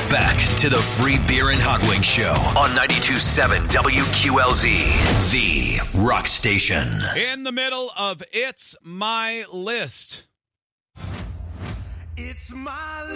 Back to the Free Beer and Hot Wings Show on 92.7 WQLZ, the rock station. In the middle of It's My List. It's my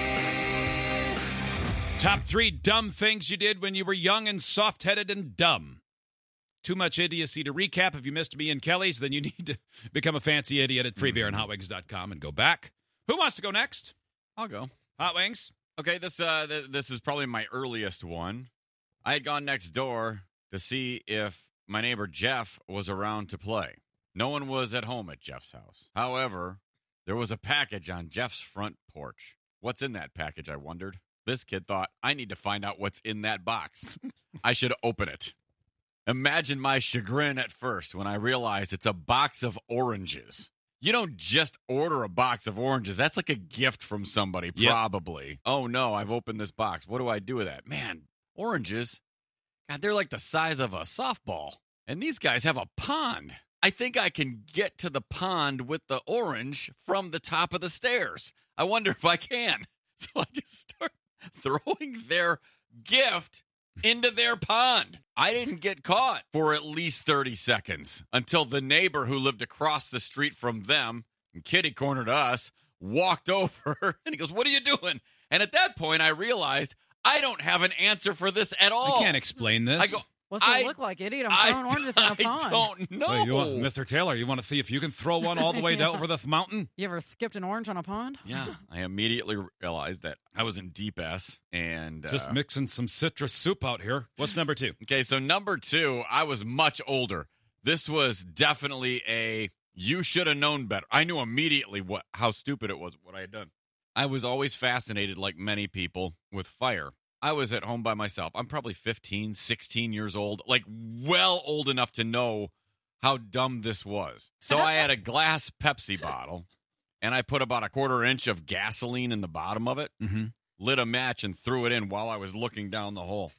list. Top 3 dumb things you did when you were young and soft-headed and dumb. Too much idiocy to recap. If you missed me and Kelly's, then you need to become a fancy idiot at freebeerandhotwings.com and go back. Who wants to go next? I'll go. Hot Wings? Okay, this is probably my earliest one. I had gone next door to see if my neighbor Jeff was around to play. No one was at home at Jeff's house. However, there was a package on Jeff's front porch. What's in that package, I wondered? This kid thought, I need to find out what's in that box. I should open it. Imagine my chagrin at first when I realized it's a box of oranges. You don't just order a box of oranges. That's like a gift from somebody, probably. Yep. Oh, no, I've opened this box. What do I do with that? Man, oranges, God, they're like the size of a softball. And these guys have a pond. I think I can get to the pond with the orange from the top of the stairs. I wonder if I can. So I just start throwing their gift into their pond. I didn't get caught for at least 30 seconds until the neighbor who lived across the street from them and kitty-cornered us walked over and he goes, what are you doing? And at that point, I realized I don't have an answer for this at all. I can't explain this. I go, What's it look like, idiot? I'm throwing oranges in a pond. I don't know. Wait, Mr. Taylor, you want to see if you can throw one all the way down over the mountain? You ever skipped an orange on a pond? Yeah. I immediately realized that I was in deep S. And just mixing some citrus soup out here. What's number 2? Okay, so number 2, I was much older. This was definitely a you should have known better. I knew immediately how stupid it was, what I had done. I was always fascinated, like many people, with fire. I was at home by myself. I'm probably 15, 16 years old, like well old enough to know how dumb this was. So I had a glass Pepsi bottle, and I put about a 1/4 inch of gasoline in the bottom of it, lit a match, and threw it in while I was looking down the hole.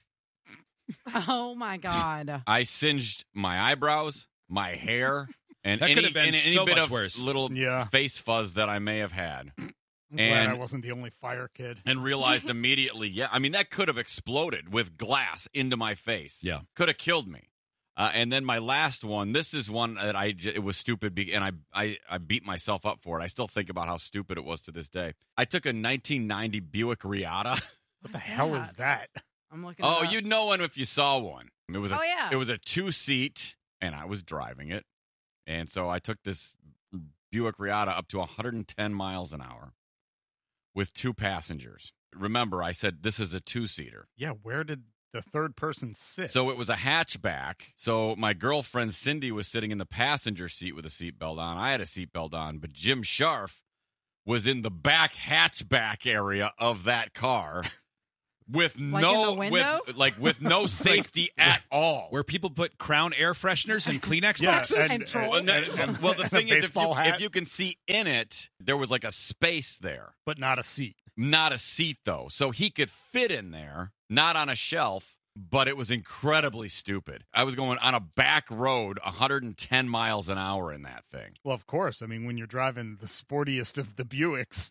Oh, my God. I singed my eyebrows, my hair, and that could have been any so bit much of worse. Little face fuzz that I may have had. I'm glad I wasn't the only fire kid. And realized immediately, that could have exploded with glass into my face. Yeah. Could have killed me. And then my last one, this is one that it was stupid, and I beat myself up for it. I still think about how stupid it was to this day. I took a 1990 Buick Riata. What the hell is that? I'm looking. Oh, you'd know one if you saw one. It was It was a 2-seat, and I was driving it. And so I took this Buick Riata up to 110 miles an hour. With 2 passengers. Remember, I said this is a 2-seater. Yeah, where did the third person sit? So it was a hatchback. So my girlfriend Cindy was sitting in the passenger seat with a seatbelt on. I had a seatbelt on, but Jim Scharf was in the back hatchback area of that car with with no safety at all. Where people put Crown air fresheners and Kleenex boxes? Well, the thing is, if you can see in it, there was like a space there. But not a seat. Not a seat, though. So he could fit in there, not on a shelf, but it was incredibly stupid. I was going on a back road 110 miles an hour in that thing. Well, of course. I mean, when you're driving the sportiest of the Buicks,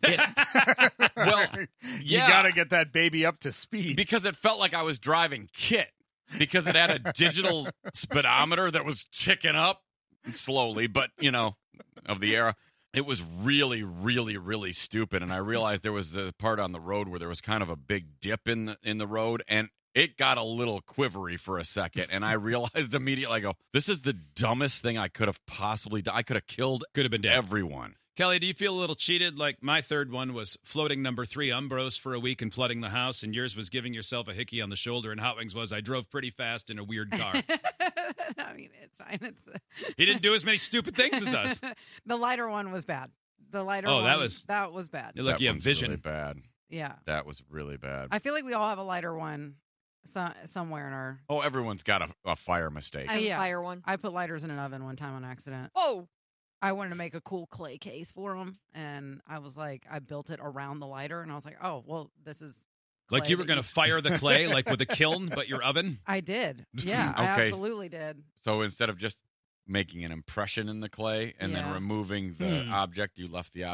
you got to get that baby up to speed. Because it felt like I was driving KITT, because it had a digital speedometer that was ticking up slowly, but, of the era. It was really, really, really stupid, and I realized there was a part on the road where there was kind of a big dip in the road, and it got a little quivery for a second, and I realized immediately, I go, this is the dumbest thing I could have possibly done. I could have killed everyone. Kelly, do you feel a little cheated? Like my third one was floating number 3 Umbros for a week and flooding the house, and yours was giving yourself a hickey on the shoulder, and Hot Wings was I drove pretty fast in a weird car. I mean, it's fine. He didn't do as many stupid things as us. The lighter one was bad. The lighter one. that was bad. Look, you have vision. Really bad. Yeah. That was really bad. I feel like we all have a lighter one somewhere in our... Oh, everyone's got a fire mistake. Fire one. I put lighters in an oven one time on accident. Oh! I wanted to make a cool clay case for them, and I was like, I built it around the lighter, and I was like, oh, well, this is Like you were going to fire the clay, like with a kiln, but your oven? I did. Yeah, I absolutely did. So instead of just making an impression in the clay and then removing the object, you left the object?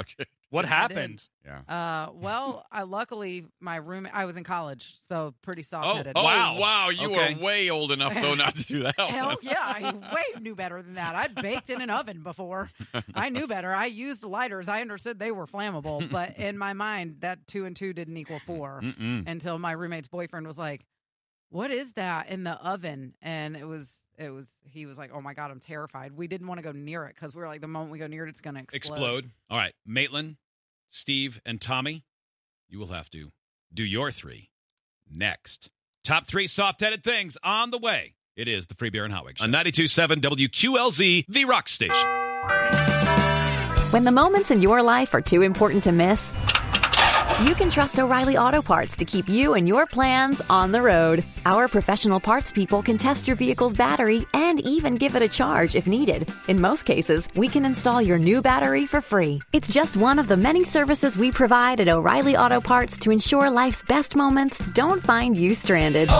What I did. happened? Yeah. Well, luckily my roommate. I was in college, so pretty soft-headed. Oh, Wow. wow. You Okay. were way old enough, though, not to do that. Hell yeah, I way knew better than that. I'd baked in an oven before. I knew better. I used lighters. I understood they were flammable, but in my mind, that 2 and 2 didn't equal 4 until my roommate's boyfriend was like, "What is that in the oven?" And he was like, "Oh my God, I'm terrified." We didn't want to go near it because we were like, the moment we go near it, it's going to explode. All right, Maitland, Steve, and Tommy, you will have to do your 3 next. Top 3 soft-headed things on the way. It is the Free Beer and Hot Wings Show. On 92.7 WQLZ, the rock station. When the moments in your life are too important to miss, you can trust O'Reilly Auto Parts to keep you and your plans on the road. Our professional parts people can test your vehicle's battery and even give it a charge if needed. In most cases, we can install your new battery for free. It's just one of the many services we provide at O'Reilly Auto Parts to ensure life's best moments don't find you stranded.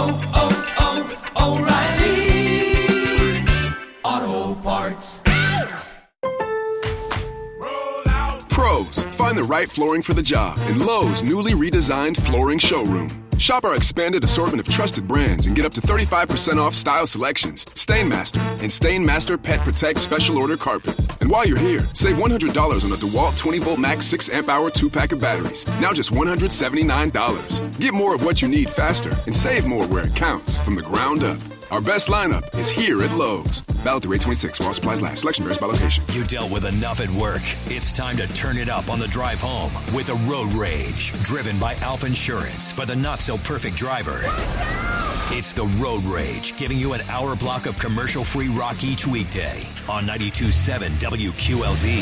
O'Reilly Auto Parts. Pros, find the right flooring for the job in Lowe's newly redesigned flooring showroom. Shop our expanded assortment of trusted brands and get up to 35% off style selections, Stainmaster, and Stainmaster Pet Protect Special Order Carpet. And while you're here, save $100 on a DeWalt 20-volt max 6 amp hour 2-pack of batteries. Now just $179. Get more of what you need faster and save more where it counts from the ground up. Our best lineup is here at Lowe's. Valid through 8/26 while supplies last. Selection varies by location. You dealt with enough at work. It's time to turn it up on the drive home with a road rage. Driven by Alpha Insurance for the not-so-perfect driver. It's the Road Rage, giving you an hour block of commercial-free rock each weekday on 92.7 WQLZ.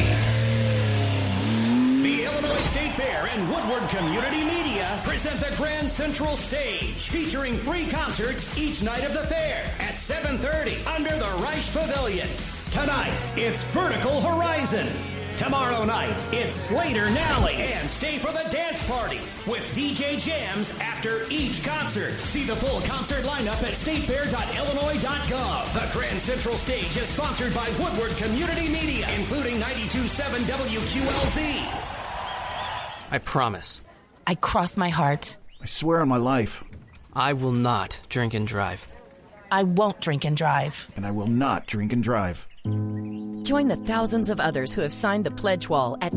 The Illinois State Fair and Woodward Community Media present the Grand Central Stage, featuring 3 concerts each night of the fair at 7:30 under the Reich Pavilion. Tonight, it's Vertical Horizon. Tomorrow night, it's Slater Nally and Stay for the Dance Party with DJ Jams after each concert. See the full concert lineup at statefair.illinois.gov. The Grand Central Stage is sponsored by Woodward Community Media, including 92.7 WQLZ. I promise. I cross my heart. I swear on my life. I will not drink and drive. I won't drink and drive. And I will not drink and drive. Join the thousands of others who have signed the pledge wall at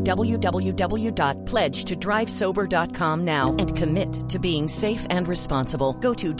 www.pledgetodrivesober.com now and commit to being safe and responsible. Go to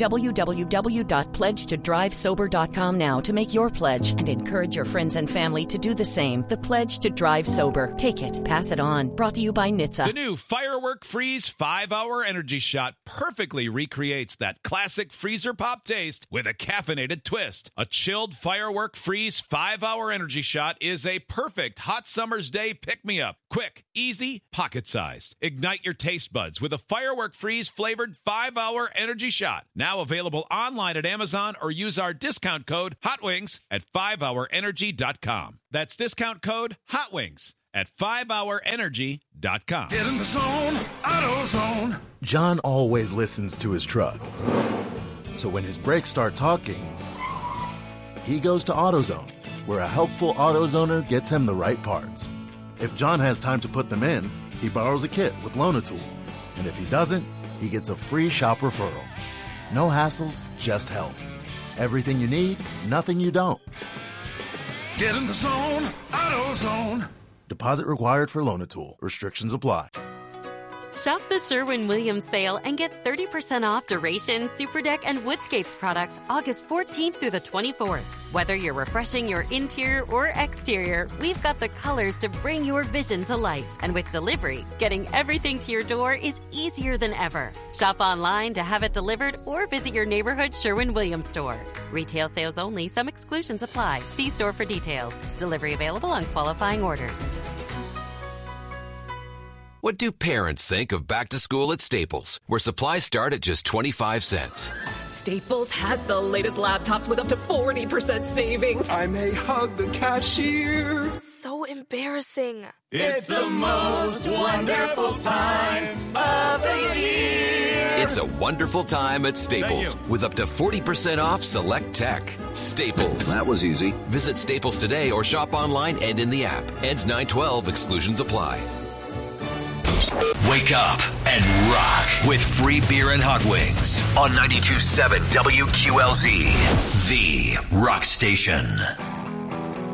www.pledgetodrivesober.com now to make your pledge and encourage your friends and family to do the same. The Pledge to Drive Sober. Take it. Pass it on. Brought to you by NHTSA. The new Firework Freeze 5-Hour Energy Shot perfectly recreates that classic freezer pop taste with a caffeinated twist. A chilled Firework Freeze 5-Hour Energy Shot is a perfect hot summer's day pick-me-up. Quick, easy, pocket-sized. Ignite your taste buds with a Firework Freeze flavored 5-Hour Energy Shot. Now available online at Amazon or use our discount code HOTWINGS at 5hourenergy.com. That's discount code HOTWINGS at 5hourenergy.com. Get in the zone, AutoZone. John always listens to his truck. So when his brakes start talking, he goes to AutoZone, where a helpful AutoZoner gets him the right parts. If John has time to put them in, he borrows a kit with Loan-A-Tool. And if he doesn't, he gets a free shop referral. No hassles, just help. Everything you need, nothing you don't. Get in the zone, AutoZone. Deposit required for Loan-A-Tool. Restrictions apply. Shop the Sherwin-Williams sale and get 30% off Duration, Superdeck, and Woodscapes products August 14th through the 24th. Whether you're refreshing your interior or exterior, we've got the colors to bring your vision to life. And with delivery, getting everything to your door is easier than ever. Shop online to have it delivered or visit your neighborhood Sherwin-Williams store. Retail sales only. Some exclusions apply. See store for details. Delivery available on qualifying orders. What do parents think of back to school at Staples, where supplies start at just 25 cents? Staples has the latest laptops with up to 40% savings. I may hug the cashier. So embarrassing. It's the most wonderful time of the year. It's a wonderful time at Staples with up to 40% off select tech. Staples. That was easy. Visit Staples today or shop online and in the app. Ends 9/12. Exclusions apply. Wake up and rock with free beer and hot wings on 92.7 WQLZ, the rock station.